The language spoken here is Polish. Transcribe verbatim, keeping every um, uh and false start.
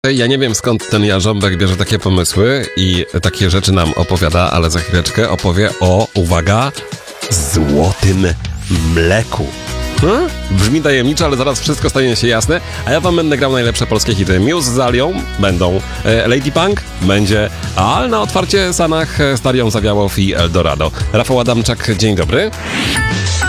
Ja nie wiem, skąd ten jarząbek bierze takie pomysły i takie rzeczy nam opowiada, ale za chwileczkę opowie o, uwaga, złotym mleku. Hmm? Brzmi tajemniczo, ale zaraz wszystko stanie się jasne, a ja wam będę grał najlepsze polskie hity. Muse z Alią będą, e, Lady Punk będzie, a na otwarcie Sanach z Darią Zawiałow i Eldorado. Rafał Adamczak, dzień dobry.